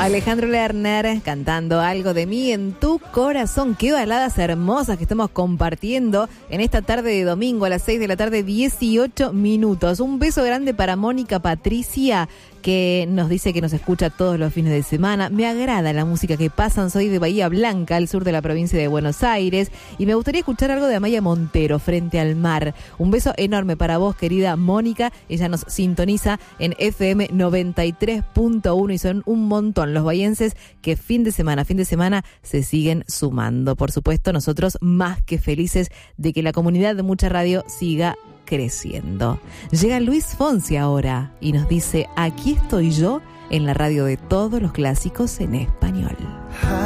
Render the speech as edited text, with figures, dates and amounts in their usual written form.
Alejandro Lerner cantando Algo de mí en tu corazón. Qué baladas hermosas que estamos compartiendo en esta tarde de domingo a las 6 de la tarde, 18 minutos. Un beso grande para Mónica Patricia, que nos dice que nos escucha todos los fines de semana. Me agrada la música que pasan, soy de Bahía Blanca, al sur de la provincia de Buenos Aires, y me gustaría escuchar algo de Amaya Montero, Frente al Mar. Un beso enorme para vos, querida Mónica. Ella nos sintoniza en FM 93.1 y son un montón los bahienses que fin de semana se siguen sumando. Por supuesto, nosotros más que felices de que la comunidad de Mucha Radio siga creciendo. Llega Luis Fonsi ahora y nos dice: aquí estoy yo en la radio de todos los clásicos en español.